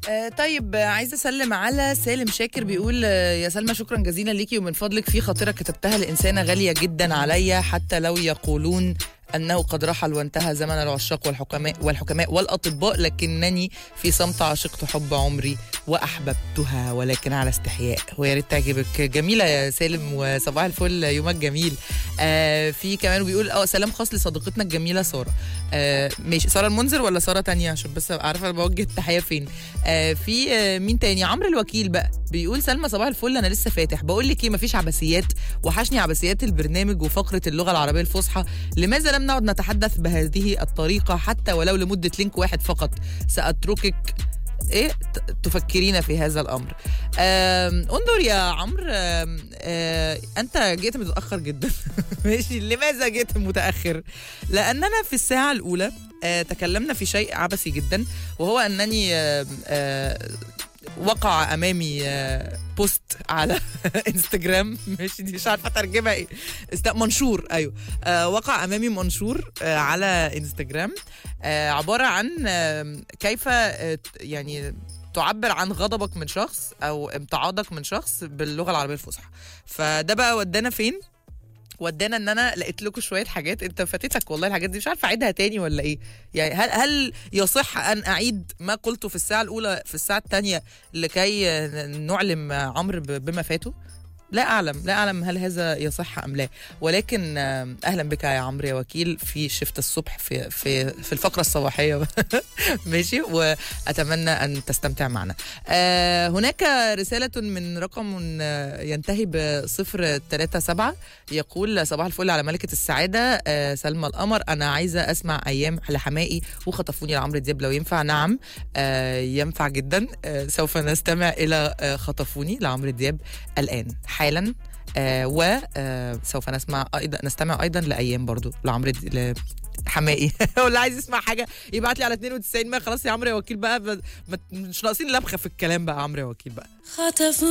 طيب عايزه اسلم على سالم شاكر بيقول يا سلمى شكرا جزيلا ليكي ومن فضلك في خاطره كتبتها لانسانه غاليه جدا عليا حتى لو يقولون أنه قد رحل وانتهى زمن العشاق والحكماء والأطباء، لكنني في صمت عشقت حب عمري وأحببتها ولكن على استحياء. ويا ريت تعجبك. جميلة يا سالم وصباح الفل، يومك جميل. في كمان بيقول سلام خاص لصديقتنا الجميلة سارة. ماشي، سارة المنذر ولا سارة تانية عشان بس عارفة أنا بوجه التحية فين. في مين تاني؟ عمرو الوكيل بقى بيقول سلمى صباح الفل، أنا لسه فاتح بقول لك إيه، مفيش عبثيات، وحشني عبثيات البرنامج وفقرة اللغة العربية الفصحى. لماذا لم نعد نتحدث بهذه الطريقة حتى ولو لمدة لينك واحد فقط؟ سأتركك تفكرين في هذا الأمر. انظر يا عمرو، أنت جيت متأخر جدا. ماشي، لماذا جيت متأخر؟ لأننا في الساعة الأولى تكلمنا في شيء عبثي جدا، وهو أنني وقع امامي بوست على انستجرام، مش عارفه ترجمه ايه، منشور، ايوه، وقع امامي منشور على انستجرام عباره عن كيف يعني تعبر عن غضبك من شخص او امتعاضك من شخص باللغه العربيه الفصحى. فده بقى ودانا فين؟ ودانا ان انا لقيت لكم شويه حاجات انت فاتتك، والله الحاجات دي مش عارفه اعيدها تاني ولا ايه. يعني هل يصح ان اعيد ما قلته في الساعه الاولى في الساعه الثانيه لكي نعلم عمرو بما فاته؟ لا اعلم هل هذا يصح ام لا، ولكن اهلا بك يا عمرو يا وكيل في شفت الصبح في الفقره الصباحيه. ماشي، واتمنى ان تستمتع معنا. هناك رساله من رقم ينتهي ب037 يقول صباح الفل على ملكه السعاده سلمى القمر، انا عايزه اسمع ايام لحمائي وخطفوني لعمرو دياب لو ينفع. نعم ينفع جدا، سوف نستمع الى خطفوني لعمرو دياب الان حالا، وسوف نستمع ايضا لايام برضو لعمرو حمائي. واللي عايز يسمع حاجه يبعت لي على 92 ما. خلاص يا عمرو يا وكيل بقى، مش ناقصين لبخه في الكلام بقى. عمرو يا وكيل بقى